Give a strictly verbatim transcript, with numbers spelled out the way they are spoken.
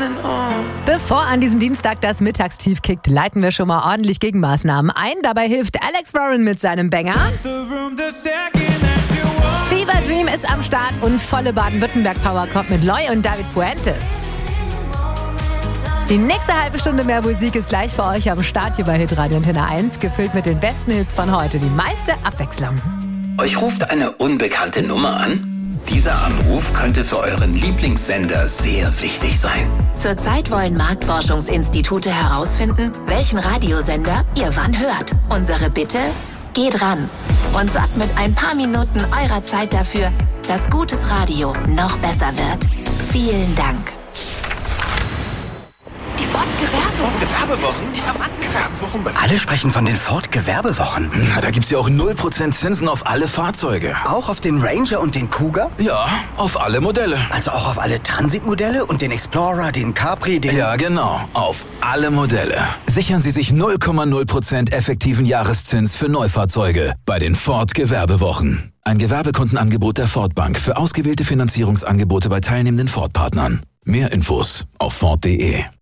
Bevor an diesem Dienstag das Mittagstief kickt, leiten wir schon mal ordentlich Gegenmaßnahmen ein. Dabei hilft Alex Warren mit seinem Banger. Fever Dream ist am Start und volle Baden-Württemberg-Power kommt mit Loy und David Fuentes. Die nächste halbe Stunde mehr Musik ist gleich für euch am Start hier bei Hitradio Antenne eins, gefüllt mit den besten Hits von heute. Die meiste Abwechslung. Euch ruft eine unbekannte Nummer an? Dieser Anruf könnte für euren Lieblingssender sehr wichtig sein. Zurzeit wollen Marktforschungsinstitute herausfinden, welchen Radiosender ihr wann hört. Unsere Bitte? Geht ran und sorgt mit ein paar Minuten eurer Zeit dafür, dass gutes Radio noch besser wird. Vielen Dank. Die Ford-Gewerbewochen. Gewerbewochen? Die haben angefangen. Alle sprechen von den Ford-Gewerbewochen. Na, da gibt's ja auch null Prozent Zinsen auf alle Fahrzeuge. Auch auf den Ranger und den Cougar? Ja, auf alle Modelle. Also auch auf alle Transit-Modelle und den Explorer, den Capri, den... Ja, genau. Auf alle Modelle. Sichern Sie sich null Komma null Prozent effektiven Jahreszins für Neufahrzeuge bei den Ford-Gewerbewochen. Ein Gewerbekundenangebot der Ford Bank für ausgewählte Finanzierungsangebote bei teilnehmenden Ford-Partnern. Mehr Infos auf Ford punkt de.